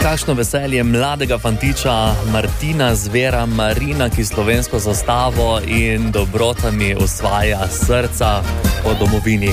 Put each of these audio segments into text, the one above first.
kakšno veselje mladega fantiča Martina Zvera Marina, ki slovensko zastavo in dobrotami osvaja srca po domovini.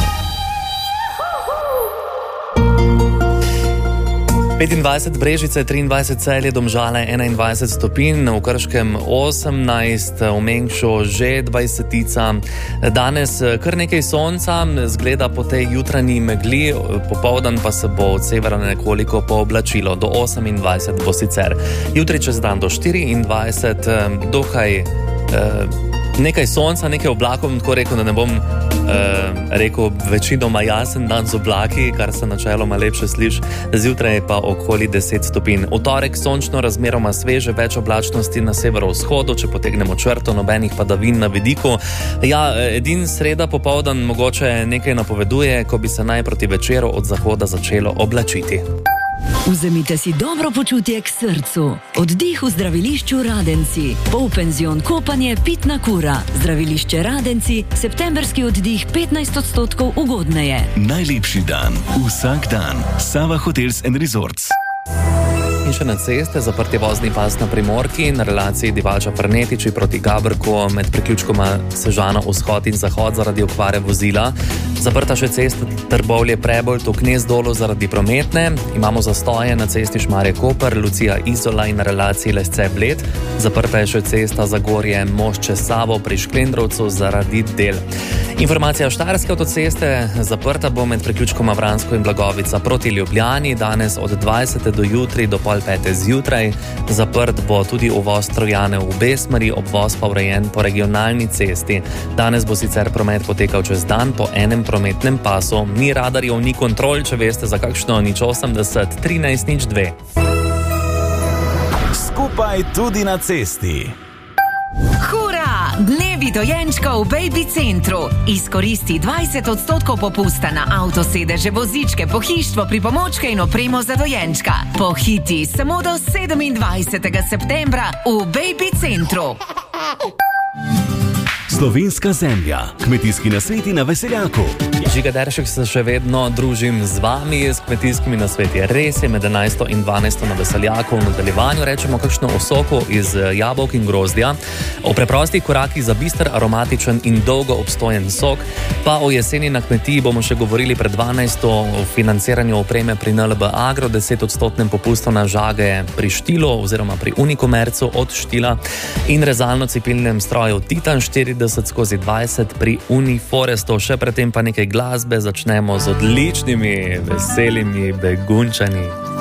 25 Brežice, 23 Celje, Domžale 21 stopinj, v Krškem 18, v Mengšu že 20. Danes kar nekaj sonca, zgleda po tej jutranji megli, popoldan pa se bo od severa nekoliko pooblačilo, do 28 bo sicer. Jutri čez dan do 24, dokaj nekaj sonca, nekaj oblakov, tako rekel, da ne bom rekel večinoma jasen dan z oblaki, kar se načeloma lepše sliši, zjutraj pa okoli 10 stopinj. V torek sončno, razmeroma sveže, več oblačnosti na severovzhodu, če potegnemo črto, nobenih padavin na vidiku. Ja, edin sreda popoldan mogoče nekaj napoveduje, ko bi se naj proti večeru od zahoda začelo oblačiti. Vzemite si dobro počutje k srcu. Oddih v zdravilišču Radenci. Polpenzion kopanje, pitna kura. Zdravilišče Radenci, septemberski oddih 15% ugodneje. Najlepši dan, vsak dan. Sava Hotels & Resorts. In še na ceste, zaprti vozni pas na Primorki, na relaciji Divača-Frnetiči proti Gabrku med priključkoma Sežana-Vzhod in Zahod zaradi okvare vozila. Zaprta še cesta Trbovlje-Prebold v Gnezdolu zaradi prometne. Imamo zastoje na cesti Šmarje-Koper, Lucija-Izola in na relaciji Lesce-Bled. Zaprta je še cesta Zagorje-Most čez Savo pri Šklendrovcu zaradi del. Informacija Štajerske avtoceste, zaprta bo med priključkoma Vransko in Blagovica proti Ljubljani, danes od 20. do jutri do 4:30 zjutraj. Zaprt bo tudi uvoz Trojane v obe smeri, obvoz pa urejen po regionalni cesti. Danes bo sicer promet potekal čez dan po enem prometnem pasu. Ni radarjev, ni kontrol, če veste za kakšno 080 13 02. Skupaj tudi na cesti. Hura! Dnevi dojenčkov v Baby Centru. Izkoristi 20% popusta na avtosedeže, vozičke, pohištvo, pripomočke in opremo za dojenčka. Pohiti samo do 27. septembra v Baby Centru. Slovenska zemlja. Kmetijski nasveti na Veseljaku. Žiga Deršek se še vedno družim z vami, s kmetijskimi nasveti. Res je, med 11. in 12. na Veseljaku v nadaljevanju rečemo kakšno o soku iz jabolk in grozdja, o preprostih korakih za bister, aromatičen in dolgo obstojen sok, pa o jeseni na kmetiji bomo še govorili pred 12. o financiranju opreme pri NLB Agro, 10% popustu na žage pri Štilu oziroma pri Unikomercu od Štila in rezalno-cepilnem stroju Titan 40/20 pri Uniforestu. Še predtem pa nekaj glasbe, začnemo z odličnimi, veselimi begunčani.